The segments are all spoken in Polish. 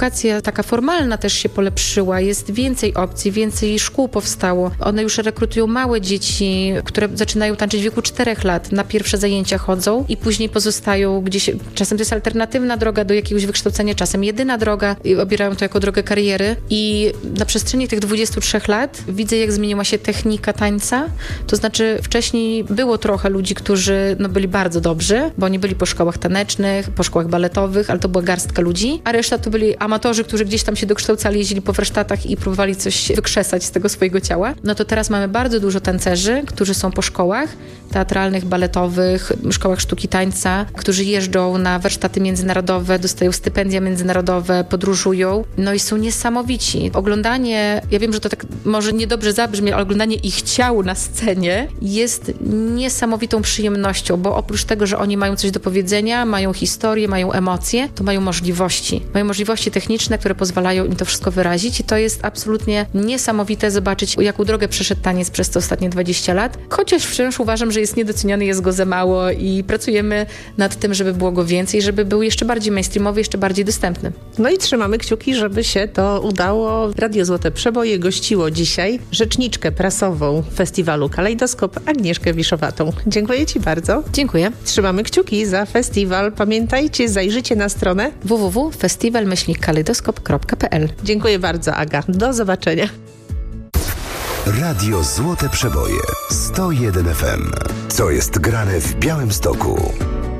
edukacja taka formalna też się polepszyła, jest więcej opcji, więcej szkół powstało. One już rekrutują małe dzieci, które zaczynają tańczyć w wieku 4 lat, na pierwsze zajęcia chodzą i później pozostają gdzieś, czasem to jest alternatywna droga do jakiegoś wykształcenia, czasem jedyna droga i obierają to jako drogę kariery. I na przestrzeni tych 23 lat widzę, jak zmieniła się technika tańca. To znaczy wcześniej było trochę ludzi, którzy byli bardzo dobrzy, bo oni byli po szkołach tanecznych, po szkołach baletowych, ale to była garstka ludzi, a reszta to byli amatorzy, którzy gdzieś tam się dokształcali, jeździli po warsztatach i próbowali coś wykrzesać z tego swojego ciała. No to teraz mamy bardzo dużo tancerzy, którzy są po szkołach teatralnych, baletowych, szkołach sztuki tańca, którzy jeżdżą na warsztaty międzynarodowe, dostają stypendia międzynarodowe, podróżują, no i są niesamowici. Oglądanie, ja wiem, że to tak może niedobrze zabrzmi, ale oglądanie ich ciał na scenie jest niesamowitą przyjemnością, bo oprócz tego, że oni mają coś do powiedzenia, mają historię, mają emocje, to mają możliwości. Mają możliwości techniczne, które pozwalają im to wszystko wyrazić i to jest absolutnie niesamowite zobaczyć, jaką drogę przeszedł taniec przez te ostatnie 20 lat. Chociaż wciąż uważam, że jest niedoceniany, jest go za mało i pracujemy nad tym, żeby było go więcej, żeby był jeszcze bardziej mainstreamowy, jeszcze bardziej dostępny. No i trzymamy kciuki, żeby się to udało. Radio Złote Przeboje gościło dzisiaj rzeczniczkę prasową festiwalu Kalejdoskop Agnieszkę Wiszowatą. Dziękuję Ci bardzo. Dziękuję. Trzymamy kciuki za festiwal. Pamiętajcie, zajrzyjcie na stronę www.festiwal-kaleidoskop.pl. Dziękuję bardzo, Aga. Do zobaczenia. Radio Złote Przeboje 101 FM. Co jest grane w Białymstoku?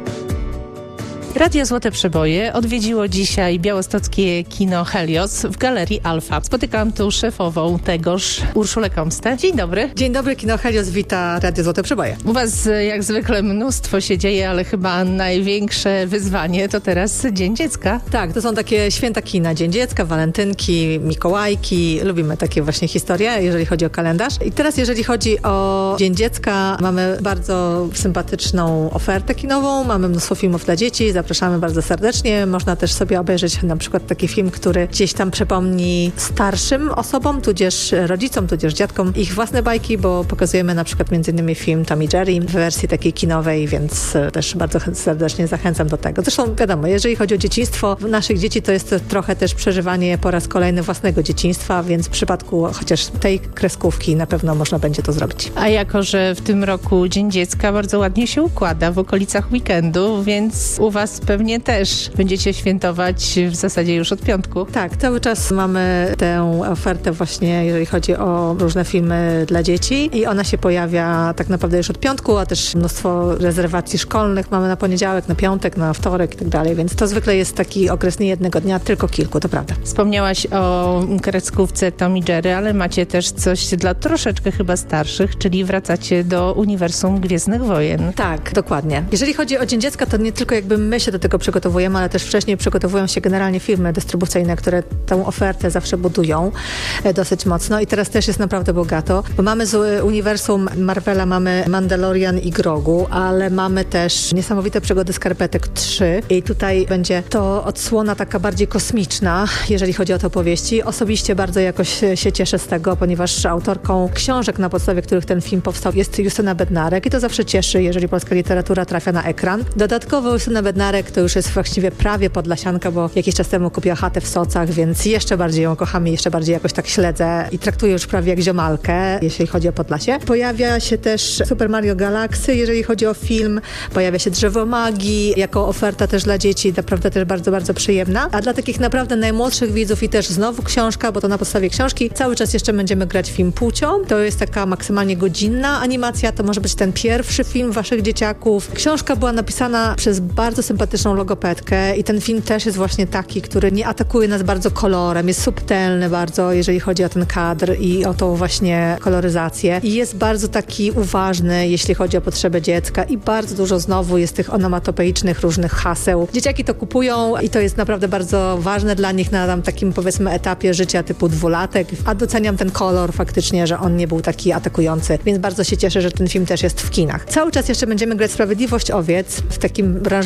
Radio Złote Przeboje odwiedziło dzisiaj białostockie kino Helios w Galerii Alfa. Spotykałam tu szefową tegoż, Urszulę Komstę. Dzień dobry. Dzień dobry, kino Helios wita Radio Złote Przeboje. U was jak zwykle mnóstwo się dzieje, ale chyba największe wyzwanie to teraz Dzień Dziecka. Tak, to są takie święta kina. Dzień Dziecka, walentynki, Mikołajki. Lubimy takie właśnie historie, jeżeli chodzi o kalendarz. I teraz jeżeli chodzi o Dzień Dziecka, mamy bardzo sympatyczną ofertę kinową, mamy mnóstwo filmów dla dzieci, zapraszamy bardzo serdecznie. Można też sobie obejrzeć na przykład taki film, który gdzieś tam przypomni starszym osobom, tudzież rodzicom, tudzież dziadkom ich własne bajki, bo pokazujemy na przykład m.in. film Tom i Jerry w wersji takiej kinowej, więc też bardzo serdecznie zachęcam do tego. Zresztą wiadomo, jeżeli chodzi o dzieciństwo naszych dzieci, to jest trochę też przeżywanie po raz kolejny własnego dzieciństwa, więc w przypadku chociaż tej kreskówki na pewno można będzie to zrobić. A jako, że w tym roku Dzień Dziecka bardzo ładnie się układa w okolicach weekendu, więc u was pewnie też będziecie świętować w zasadzie już od piątku. Tak, cały czas mamy tę ofertę właśnie, jeżeli chodzi o różne filmy dla dzieci i ona się pojawia tak naprawdę już od piątku, a też mnóstwo rezerwacji szkolnych mamy na poniedziałek, na piątek, na wtorek i tak dalej, więc to zwykle jest taki okres nie jednego dnia, tylko kilku, to prawda. Wspomniałaś o kreskówce Tom i Jerry, ale macie też coś dla troszeczkę chyba starszych, czyli wracacie do uniwersum Gwiezdnych Wojen. Tak, dokładnie. Jeżeli chodzi o Dzień Dziecka, to nie tylko jakby my się do tego przygotowujemy, ale też wcześniej przygotowują się generalnie firmy dystrybucyjne, które tę ofertę zawsze budują dosyć mocno i teraz też jest naprawdę bogato, bo mamy z uniwersum Marvela mamy Mandalorian i Grogu, ale mamy też Niesamowite przygody Skarpetek 3 i tutaj będzie to odsłona taka bardziej kosmiczna, jeżeli chodzi o te opowieści. Osobiście bardzo jakoś się cieszę z tego, ponieważ autorką książek, na podstawie których ten film powstał, jest Justyna Bednarek i to zawsze cieszy, jeżeli polska literatura trafia na ekran. Dodatkowo Justyna Bednarek to już jest właściwie prawie podlasianka, bo jakiś czas temu kupiła chatę w Socach, więc jeszcze bardziej ją kocham i jeszcze bardziej jakoś tak śledzę i traktuję już prawie jak ziomalkę, jeśli chodzi o Podlasie. Pojawia się też Super Mario Galaxy, jeżeli chodzi o film. Pojawia się Drzewo Magii, jako oferta też dla dzieci, naprawdę też bardzo, bardzo przyjemna. A dla takich naprawdę najmłodszych widzów i też znowu książka, bo to na podstawie książki cały czas jeszcze będziemy grać film Płcią. To jest taka maksymalnie godzinna animacja, to może być ten pierwszy film waszych dzieciaków. Książka była napisana przez bardzo sympatyczną logopedkę i ten film też jest właśnie taki, który nie atakuje nas bardzo kolorem, jest subtelny bardzo, jeżeli chodzi o ten kadr i o tą właśnie koloryzację i jest bardzo taki uważny, jeśli chodzi o potrzeby dziecka i bardzo dużo znowu jest tych onomatopeicznych różnych haseł. Dzieciaki to kupują i to jest naprawdę bardzo ważne dla nich na tam takim powiedzmy etapie życia typu 2-latek, a doceniam ten kolor faktycznie, że on nie był taki atakujący, więc bardzo się cieszę, że ten film też jest w kinach. Cały czas jeszcze będziemy grać Sprawiedliwość Owiec w takim branżowym języku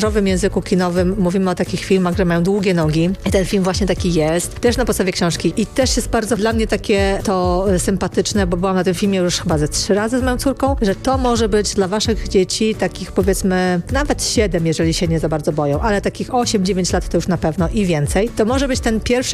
języku kinowym mówimy o takich filmach, że mają długie nogi. I ten film właśnie taki jest. Też na podstawie książki. I też jest bardzo dla mnie takie to sympatyczne, bo byłam na tym filmie już chyba ze 3 razy z moją córką, że to może być dla waszych dzieci takich powiedzmy nawet 7, jeżeli się nie za bardzo boją, ale takich 8-9 lat to już na pewno i więcej. To może być ten pierwszy